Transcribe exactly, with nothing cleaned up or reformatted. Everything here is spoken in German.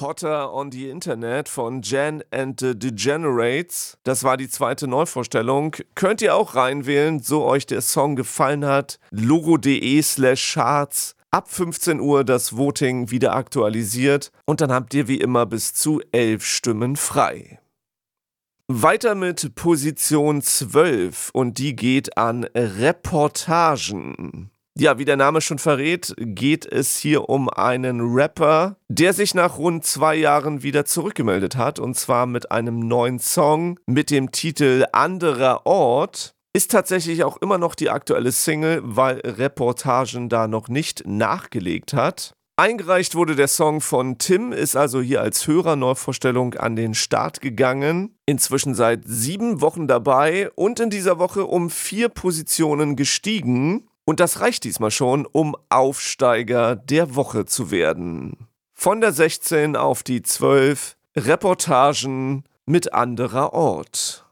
Hotter on the Internet von Jan and the Degenerates. Das war die zweite Neuvorstellung. Könnt ihr auch reinwählen, so euch der Song gefallen hat. logo.de slash charts. Ab fünfzehn Uhr das Voting wieder aktualisiert. Und dann habt ihr wie immer bis zu elf Stimmen frei. Weiter mit Position zwölf und die geht an Reportagen. Ja, wie der Name schon verrät, geht es hier um einen Rapper, der sich nach rund zwei Jahren wieder zurückgemeldet hat, und zwar mit einem neuen Song mit dem Titel Anderer Ort. Ist tatsächlich auch immer noch die aktuelle Single, weil Reportagen da noch nicht nachgelegt hat. Eingereicht wurde der Song von Tim, ist also hier als Hörerneuvorstellung an den Start gegangen. Inzwischen seit sieben Wochen dabei und in dieser Woche um vier Positionen gestiegen. Und das reicht diesmal schon, um Aufsteiger der Woche zu werden. Von der sechzehn auf die zwölf, Reportagen mit Anderer Ort.